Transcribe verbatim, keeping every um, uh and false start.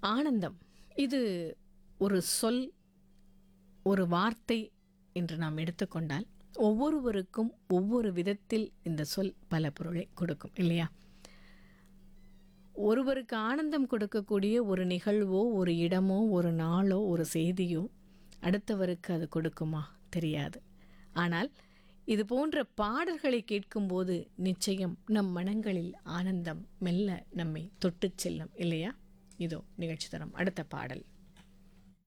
ஆனந்தம் இது ஒரு சொல், ஒரு வார்த்தை என்று நாம் எடுத்துக்கொண்டால் ஒவ்வொருவருக்கும் ஒவ்வொரு விதத்தில் இந்த சொல் பல பொருளை கொடுக்கும் இல்லையா? ஒருவருக்கு ஆனந்தம் கொடுக்கக்கூடிய ஒரு நிகழ்வோ, ஒரு இடமோ, ஒரு நாளோ, ஒரு செய்தியோ அடுத்தவருக்கு அது கொடுக்குமா தெரியாது. ஆனால் இது போன்ற பாடல்களை கேட்கும்போது நிச்சயம் நம் மனங்களில் ஆனந்தம் மெல்ல நம்மை தொட்டு செல்லும் இல்லையா? இதோ நிகழ்ச்சி தரும் அடுத்த பாடல்.